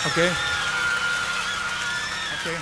Okay. Okay.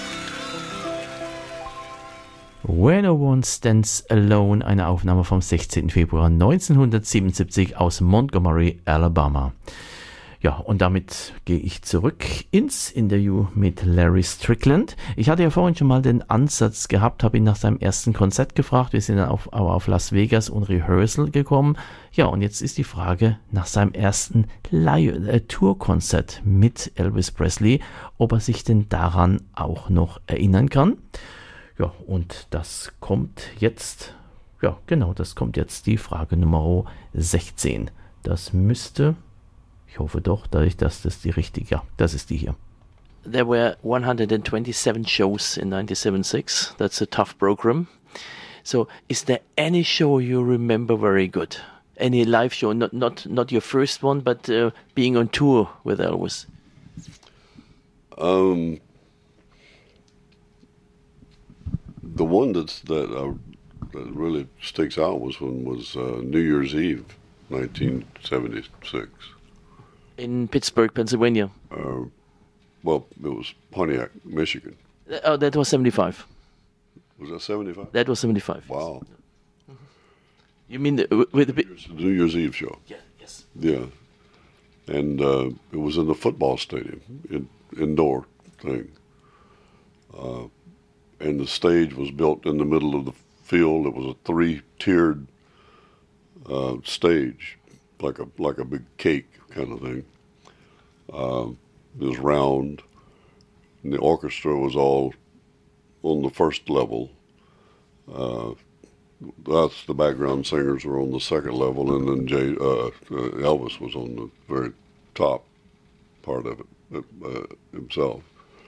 Where No One Stands Alone, eine Aufnahme vom 16. Februar 1977 aus Montgomery, Alabama. Ja, und damit gehe ich zurück ins Interview mit Larry Strickland. Ich hatte ja vorhin schon mal den Ansatz gehabt, habe ihn nach seinem ersten Konzert gefragt. Wir sind dann aber auf Las Vegas und Rehearsal gekommen. Ja, und jetzt ist die Frage nach seinem ersten Tourkonzert mit Elvis Presley, ob er sich denn daran auch noch erinnern kann. Ja, und das kommt jetzt, ja genau, das kommt jetzt die Frage Nummer 16. Das müsste... Ich hoffe doch, dass das die richtige, ja, das ist die hier. There were 127 shows in 1976. That's a tough program. So, is there any show you remember very good? Any live show, not your first one, but being on tour with Elvis? The one that really sticks out was New Year's Eve, 1976. In Pittsburgh, Pennsylvania. Well, it was Pontiac, Michigan. Oh, that was 75. Was that 75? That was 75. Wow. You mean with the New Year's Eve show? Yeah. Yes. Yeah. And it was in the football stadium, indoor thing. And the stage was built in the middle of the field. It was a 3-tiered stage, like a big cake kind of thing. It was round, and the orchestra was all on the first level. That's the background singers were on the second level, and then Elvis was on the very top part of it himself.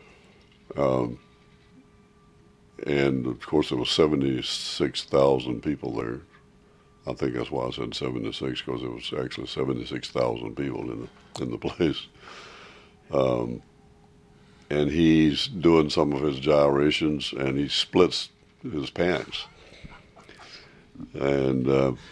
And of course, there was 76,000 people there. I think that's why I said 76, because there was actually 76,000 people in the place. And he's doing some of his gyrations, and he splits his pants. And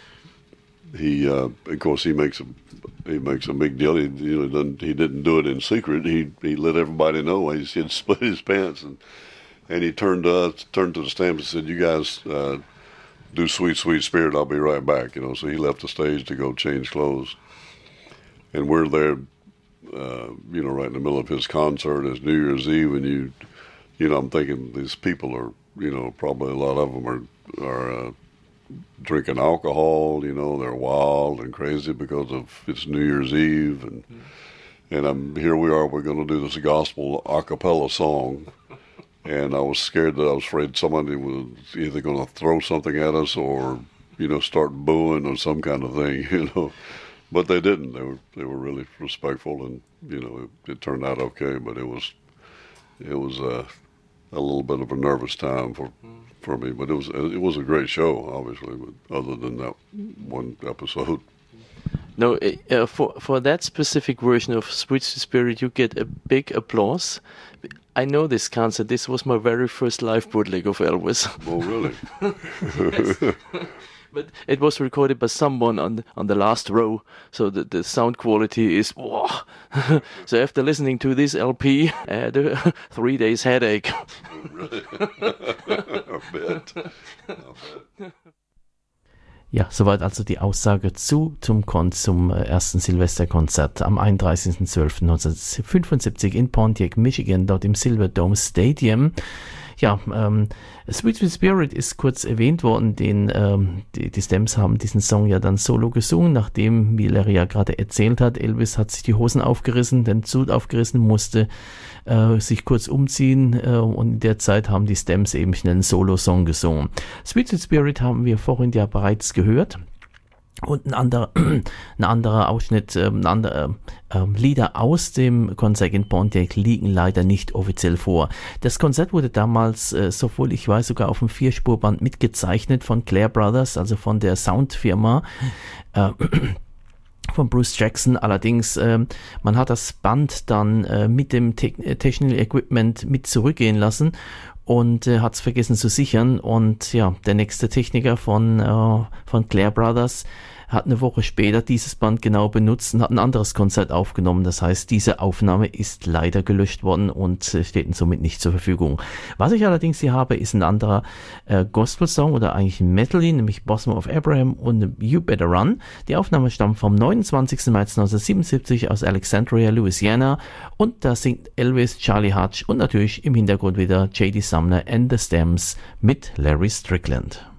of course, he makes a big deal. He didn't do it in secret. He let everybody know he had split his pants, and he turned to the Stamps and said, "You guys do Sweet Sweet Spirit, I'll be right back." So he left the stage to go change clothes, and we're there, right in the middle of his concert. It's New Year's Eve, and I'm thinking these people are, probably a lot of them are drinking alcohol. They're wild and crazy because of it's New Year's Eve, and here we are. We're going to do this gospel a cappella song. And I was scared I was afraid somebody was either going to throw something at us or, start booing or some kind of thing, But they didn't. They were really respectful, and it turned out okay. But it was a little bit of a nervous time for me. But it was a great show, obviously. But other than that one episode. No, for that specific version of Sweet Spirit, you get a big applause. I know this concert. This was my very first live bootleg of Elvis. Oh, really? Yes. But it was recorded by someone on the last row, so the sound quality is wow. So after listening to this LP, I had a 3 days headache. Really? I bet. Ja, soweit also die Aussage zum ersten Silvesterkonzert am 31.12.1975 in Pontiac, Michigan, dort im Silverdome Stadium. Ja, Sweet Sweet Spirit ist kurz erwähnt worden, die Stamps haben diesen Song ja dann solo gesungen, nachdem, wie Larry ja gerade erzählt hat, Elvis hat sich die Hosen aufgerissen, den Suit aufgerissen, musste sich kurz umziehen und in der Zeit haben die Stamps eben schnell einen Solo-Song gesungen. Sweet Sweet Spirit haben wir vorhin ja bereits gehört. Und ein anderer Ausschnitt, Lieder aus dem Konzert in Pontiac liegen leider nicht offiziell vor. Das Konzert wurde damals, sowohl ich weiß, sogar auf dem 4-Spurband mitgezeichnet von Clair Brothers, also von der Soundfirma von Bruce Jackson. Allerdings, man hat das Band dann mit dem Technical Equipment mit zurückgehen lassen und hat es vergessen zu sichern. Und ja, der nächste Techniker von Clair Brothers hat eine Woche später dieses Band genau benutzt und hat ein anderes Konzert aufgenommen. Das heißt, diese Aufnahme ist leider gelöscht worden und steht somit nicht zur Verfügung. Was ich allerdings hier habe, ist ein anderer Gospel-Song oder eigentlich ein Medley, nämlich Bosom of Abraham und You Better Run. Die Aufnahme stammt vom 29. März 1977 aus Alexandria, Louisiana, und da singt Elvis, Charlie Hutch und natürlich im Hintergrund wieder J.D. Sumner and the Stems mit Larry Strickland.